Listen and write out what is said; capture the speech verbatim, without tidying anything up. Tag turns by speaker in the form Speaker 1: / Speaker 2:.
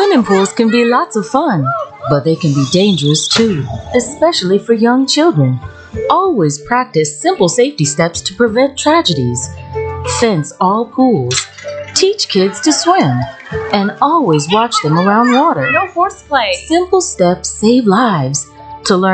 Speaker 1: Swimming pools can be lots of fun, but they can be dangerous too, especially for young children. Always practice simple safety steps to prevent tragedies. Fence all pools. Teach kids to swim. And always watch them around water.
Speaker 2: No horseplay.
Speaker 1: Simple steps save lives. To learn